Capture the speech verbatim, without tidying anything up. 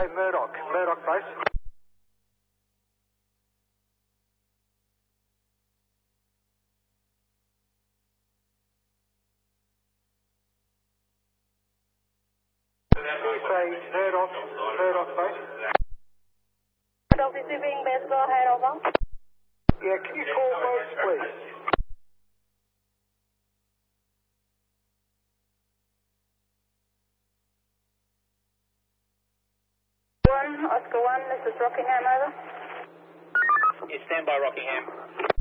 Murdoch, Murdoch base. We say Murdoch, Murdoch base. Murdoch receiving base, go ahead, over. Yeah, can you call boats, please? One, Oscar one, this is Rockingham, over. Yeah, stand by Rockingham.